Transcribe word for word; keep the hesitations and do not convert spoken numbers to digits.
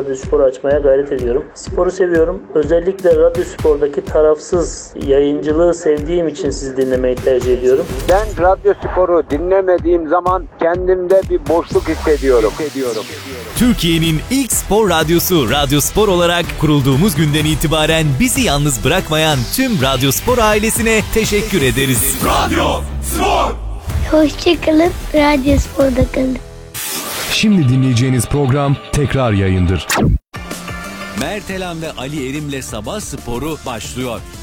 Radyospor açmaya gayret ediyorum. Sporu seviyorum. Özellikle Radyospor'daki tarafsız yayıncılığı sevdiğim için sizi dinlemeyi tercih ediyorum. Ben Radyospor'u dinlemediğim zaman kendimde bir boşluk hissediyorum. hissediyorum. Türkiye'nin ilk spor radyosu Radyospor olarak kurulduğumuz günden itibaren bizi yalnız bırakmayan tüm Radyospor ailesine teşekkür ederiz. Radyospor! Hoşçakalın, Radyospor'da kalın. Şimdi dinleyeceğiniz program tekrar yayındır. Mertelan ve Ali Erim'le Sabah Sporu başlıyor.